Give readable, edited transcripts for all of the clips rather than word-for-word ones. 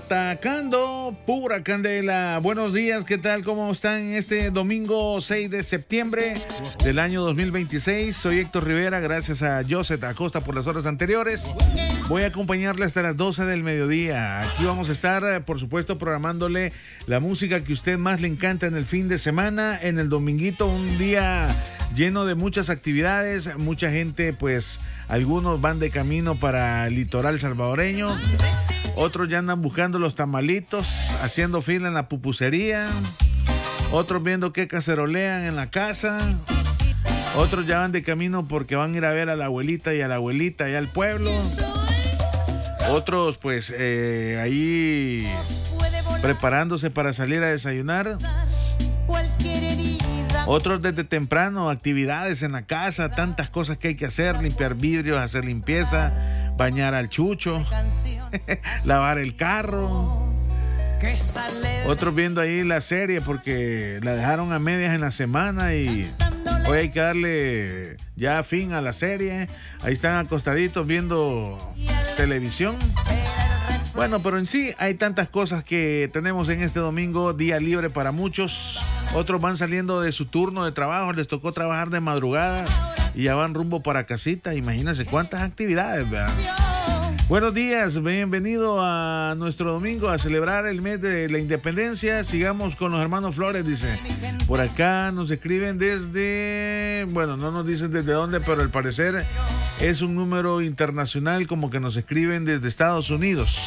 Atacando pura candela. Buenos días, ¿qué tal? ¿Cómo están este domingo 6 de septiembre del año 2026? Soy Héctor Rivera, gracias a Joseph Acosta por las horas anteriores. Voy a acompañarle hasta las 12 del mediodía. Aquí vamos a estar, por supuesto, programándole la música que a usted más le encanta en el fin de semana, en el dominguito, un día lleno de muchas actividades, mucha gente, pues algunos van de camino para el litoral salvadoreño, otros ya andan buscando los tamalitos, haciendo fila en la pupusería, otros viendo qué cacerolean en la casa, otros ya van de camino porque van a ir a ver a la abuelita y allá al pueblo, otros pues ahí preparándose para salir a desayunar. Otros desde temprano, actividades en la casa, tantas cosas que hay que hacer, limpiar vidrios, hacer limpieza, bañar al chucho, lavar el carro. Otros viendo ahí la serie porque la dejaron a medias en la semana y hoy hay que darle ya fin a la serie. Ahí están acostaditos viendo televisión. Bueno, pero en sí hay tantas cosas que tenemos en este domingo, día libre para muchos. Otros van saliendo de su turno de trabajo, les tocó trabajar de madrugada y ya van rumbo para casita. Imagínense cuántas actividades, ¿verdad? Buenos días, bienvenido a nuestro domingo a celebrar el mes de la independencia. Sigamos con los hermanos Flores, dice. Por acá nos escriben desde, bueno, no nos dicen desde dónde, pero al parecer es un número internacional, como que nos escriben desde Estados Unidos.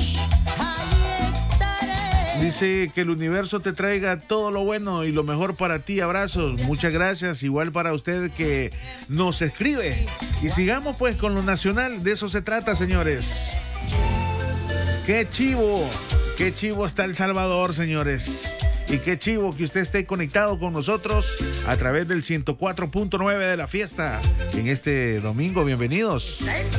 Dice que el universo te traiga todo lo bueno y lo mejor para ti. Abrazos, muchas gracias. Igual para usted que nos escribe. Y sigamos pues con lo nacional. De eso se trata, señores. Qué chivo está El Salvador, señores. Y qué chivo que usted esté conectado con nosotros a través del 104.9 de La Fiesta en este domingo. Bienvenidos.